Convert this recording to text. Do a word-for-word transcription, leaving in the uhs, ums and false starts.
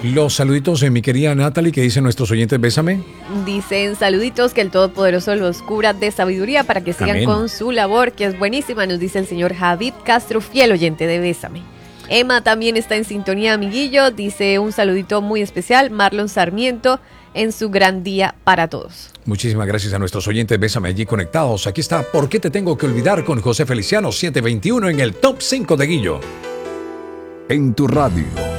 Los saluditos de mi querida Natalie, que dicen nuestros oyentes, bésame. Dicen saluditos, que el Todopoderoso los cubra de sabiduría para que sigan Amén. con su labor, que es buenísima, nos dice el señor Javid Castro, fiel oyente de Bésame. Emma también está en sintonía, amiguillo, dice un saludito muy especial, Marlon Sarmiento, en su gran día para todos. Muchísimas gracias a nuestros oyentes, bésame allí conectados. Aquí está, ¿por qué te tengo que olvidar? Con José Feliciano, siete veintiuno en el Top cinco de Guillo. En tu radio.